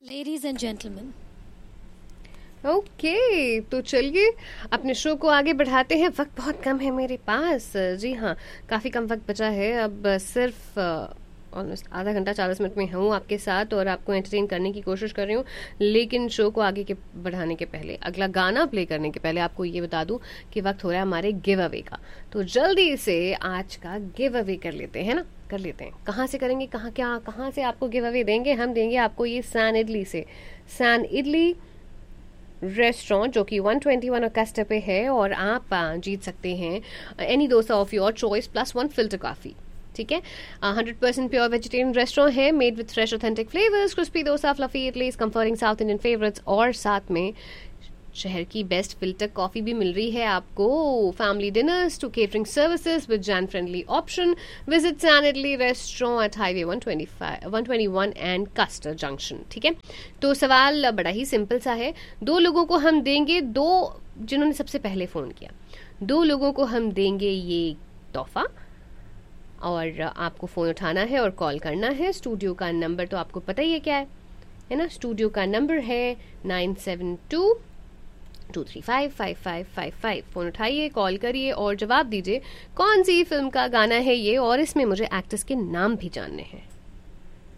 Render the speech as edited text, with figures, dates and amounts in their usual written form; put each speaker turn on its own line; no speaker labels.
Ladies and gentlemen,
okay तो चलिए अपने शो को आगे बढ़ाते हैं। वक्त बहुत कम है मेरे पास। जी हाँ, काफ़ी कम वक्त बचा है। अब सिर्फ ऑलमोस्ट आधा घंटा 40 मिनट में हूँ आपके साथ और आपको एंटरटेन करने की कोशिश कर रही हूँ। लेकिन शो को आगे के बढ़ाने के पहले, अगला गाना प्ले करने के पहले आपको ये बता दूँ कि वक्त हो रहा है हमारे गिव अवे का। तो जल्दी से आज का गिव अवे कर लेते हैं ना, कर लेते हैं। कहाँ से करेंगे, कहाँ से आपको गिव अवे देंगे? हम देंगे आपको ये सैन इडली से। सैन इडली रेस्टोरेंट जो कि 121 ऑगस्ट पे है, और आप जीत सकते हैं any dosa of your choice plus 1 filter coffee. ठीक है, 100% प्योर वेजिटेरियन रेस्टोरेंट है, made with fresh authentic flavours, crispy dosa, fluffy idlis, comforting south Indian favourites, और साथ में शहर की बेस्ट फिल्टर कॉफी भी मिल रही है आपको। Family dinners to catering services with Jain friendly option. Visit San idli restaurant eight highway 121 and castor junction. ठीक है, तो सवाल बड़ा ही सिंपल सा है। दो लोगों को हम देंगे, दो जिन्होंने सबसे पहले फोन किया, दो लोगों को हम देंगे ये तोहफा, और आपको फ़ोन उठाना है और कॉल करना है। स्टूडियो का नंबर तो आपको पता ही है क्या है ना? स्टूडियो का नंबर है 9722355555। फ़ोन उठाइए, कॉल करिए और जवाब दीजिए कौन सी फिल्म का गाना है ये, और इसमें मुझे एक्टर्स के नाम भी जानने हैं।